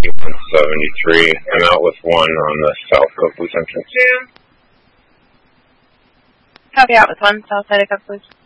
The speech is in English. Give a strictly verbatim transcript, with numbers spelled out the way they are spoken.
one seventy-three. I'm out with one on the south Copley entrance. Copy out with one, south side of Copley.